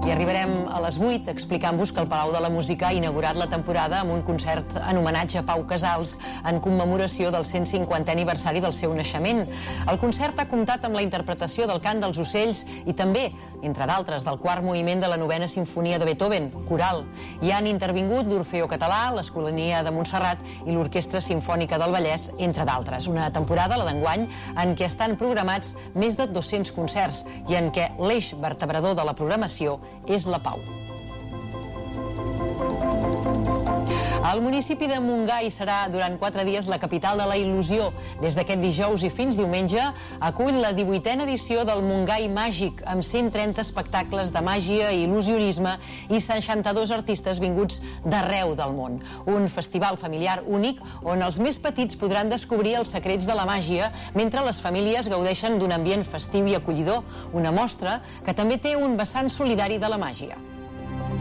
I arribarem a les 8 explicant-vos que el Palau de la Música ha inaugurat la temporada amb un concert en homenatge a Pau Casals en commemoració del 150è aniversari del seu naixement. El concert ha comptat amb la interpretació del Cant dels Ocells i també, entre d'altres, del quart moviment de la novena sinfonia de Beethoven, coral. Hi han intervingut l'Orfeó Català, l'Escolania de Montserrat i l'Orquestra Simfònica del Vallès, entre d'altres. Una temporada, la d'enguany, en què estan programats més de 200 concerts i en què l'eix vertebrador de la programació és la pau. El municipi de Montgai serà durant 4 dies la capital de la il·lusió. Des d'aquest dijous i fins diumenge acull la 18a edició del Montgai Màgic, amb 130 espectacles de màgia i il·lusionisme i 62 artistes vinguts d'arreu del món. Un festival familiar únic on els més petits podran descobrir els secrets de la màgia mentre les famílies gaudeixen d'un ambient festiu i acollidor, una mostra que també té un vessant solidari de la màgia.